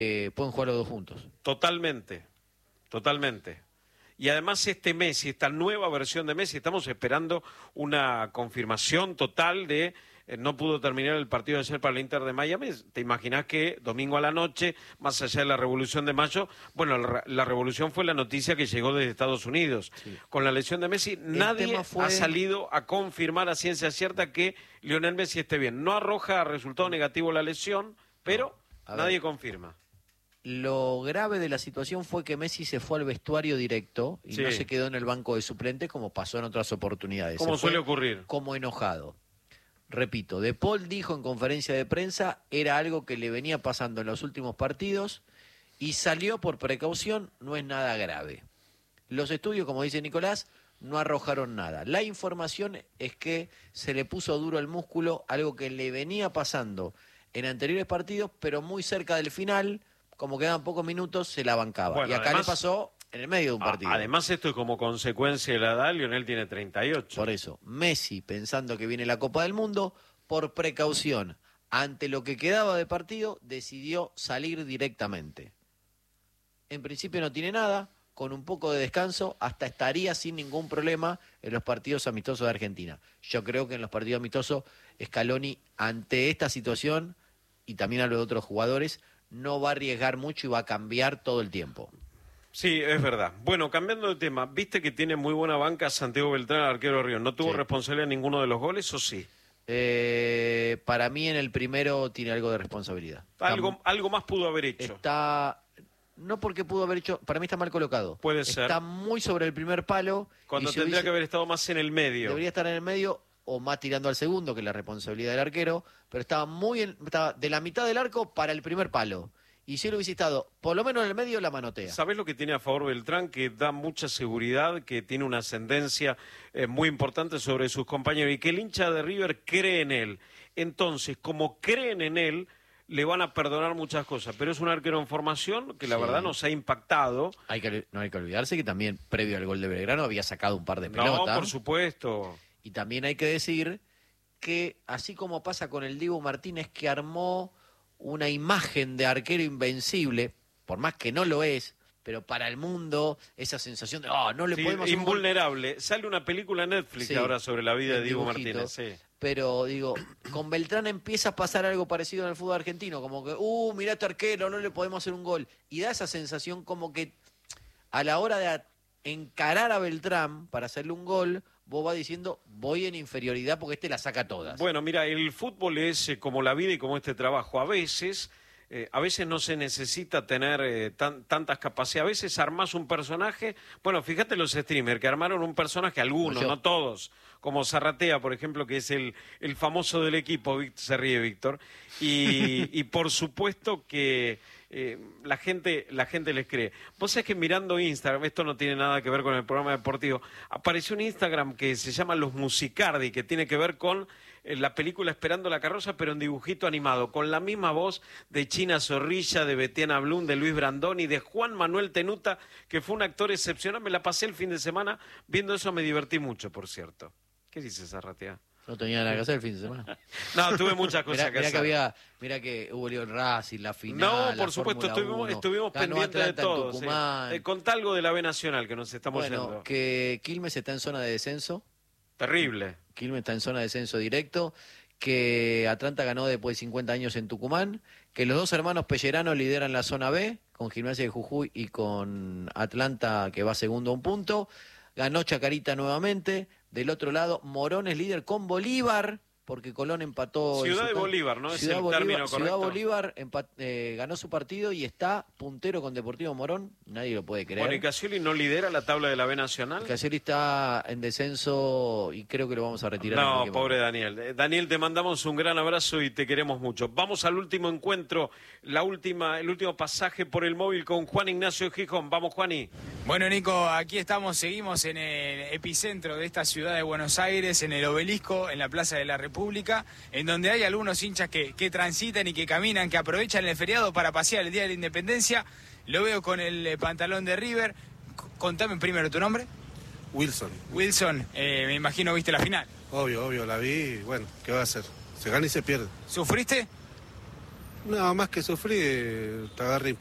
pueden jugar los dos juntos. Totalmente, totalmente. Y además Messi, esta nueva versión de Messi, estamos esperando una confirmación total de... no pudo terminar el partido de ayer para el Inter de Miami. ¿Te imaginás que domingo a la noche, más allá de la Revolución de Mayo, bueno, la revolución fue la noticia que llegó desde Estados Unidos. Sí. Con la lesión de Messi, nadie ha salido a confirmar a ciencia cierta que Lionel Messi esté bien. No arroja resultado negativo la lesión, pero nadie confirma. Lo grave de la situación fue que Messi se fue al vestuario directo y no se quedó en el banco de suplentes como pasó en otras oportunidades. Como suele ocurrir. Como enojado. Repito, De Paul dijo en conferencia de prensa, era algo que le venía pasando en los últimos partidos y salió por precaución, no es nada grave. Los estudios, como dice Nicolás, no arrojaron nada. La información es que se le puso duro el músculo, algo que le venía pasando en anteriores partidos, pero muy cerca del final, como quedaban pocos minutos, se la bancaba. Bueno, y acá además, le pasó en el medio de un partido. Además, esto es como consecuencia de la edad, Lionel tiene 38. Por eso, Messi, pensando que viene la Copa del Mundo, por precaución, ante lo que quedaba de partido, decidió salir directamente. En principio no tiene nada, con un poco de descanso, hasta estaría sin ningún problema en los partidos amistosos de Argentina. Yo creo que en los partidos amistosos, Scaloni, ante esta situación, y también a los otros jugadores, no va a arriesgar mucho y va a cambiar todo el tiempo. Sí, es verdad. Bueno, cambiando de tema, ¿viste que tiene muy buena banca Santiago Beltrán, el arquero de Río? ¿No tuvo responsabilidad en ninguno de los goles o sí? Para mí en el primero tiene algo de responsabilidad. Algo más pudo haber hecho. No porque pudo haber hecho, para mí está mal colocado. Puede ser. Está muy sobre el primer palo. Cuando tendría que haber estado más en el medio. Debería estar en el medio o más tirando al segundo, que es la responsabilidad del arquero, pero estaba de la mitad del arco para el primer palo. Y si él hubiese estado, por lo menos en el medio, la manotea. ¿Sabés lo que tiene a favor Beltrán? Que da mucha seguridad, que tiene una ascendencia muy importante sobre sus compañeros y que el hincha de River cree en él. Entonces, como creen en él, le van a perdonar muchas cosas. Pero es un arquero en formación que la verdad nos ha impactado. No hay que olvidarse que también, previo al gol de Belgrano, había sacado un par de pelotas. No, por supuesto. Y también hay que decir que, así como pasa con el Dibu Martínez, que armó una imagen de arquero invencible, por más que no lo es, pero para el mundo, esa sensación de, no le podemos... invulnerable. Sale una película en Netflix ahora sobre la vida de Dibu Martínez. Sí. Pero, digo, con Beltrán empieza a pasar algo parecido en el fútbol argentino, como que, mirá este arquero, no le podemos hacer un gol. Y da esa sensación como que a la hora de encarar a Beltrán para hacerle un gol, vos vas diciendo, voy en inferioridad porque la saca todas. Bueno, mira, el fútbol es como la vida y como este trabajo. A veces no se necesita tener tantas capacidades. A veces armás un personaje. Bueno, fíjate los streamers que armaron un personaje, algunos, no todos. Como Zarratea, por ejemplo, que es el famoso del equipo, se ríe Víctor. Y por supuesto que... la gente les cree. Vos sabés que mirando Instagram, esto no tiene nada que ver con el programa deportivo, apareció un Instagram que se llama Los Musicardi, que tiene que ver con la película Esperando la carroza, pero en dibujito animado, con la misma voz de China Zorrilla, de Betiana Blum, de Luis Brandoni, de Juan Manuel Tenuta, que fue un actor excepcional. Me la pasé el fin de semana viendo eso, me divertí mucho, por cierto. ¿Qué dices, Zarratea? No tenía nada que hacer el fin de semana. No, tuve muchas cosas que hacer. Mirá que hubo lío en Racing, la final. No, por supuesto, estuvimos pendientes de todo. Contá algo de la B Nacional que nos estamos yendo. Bueno, que Quilmes está en zona de descenso. Terrible. Quilmes está en zona de descenso directo. Que Atlanta ganó después de 50 años en Tucumán. Que los dos hermanos Pellerano lideran la zona B, con Gimnasia de Jujuy y con Atlanta, que va segundo a un punto. Ganó Chacarita nuevamente. Del otro lado, Morón es líder con Bolívar, porque Colón empató... Ciudad de Bolívar, ¿no? Ciudad es el término correcto. Ciudad Bolívar ganó su partido y está puntero con Deportivo Morón. Nadie lo puede creer. Bueno, ¿y Cassioli no lidera la tabla de la B Nacional? Cassioli está en descenso y creo que lo vamos a retirar. No, pobre Daniel. Daniel, te mandamos un gran abrazo y te queremos mucho. Vamos al último encuentro, el último pasaje por el móvil con Juan Ignacio Gijón. Vamos, Juani. Bueno, Nico, aquí seguimos en el epicentro de esta ciudad de Buenos Aires, en el Obelisco, en la Plaza de la República, en donde hay algunos hinchas que transitan y que caminan, que aprovechan el feriado para pasear el Día de la Independencia. Lo veo con el pantalón de River. Contame primero tu nombre. Wilson. Wilson, me imagino viste la final. Obvio, la vi. Bueno, ¿qué va a hacer? Se gana y se pierde. ¿Sufriste? Nada más que sufrir, te agarra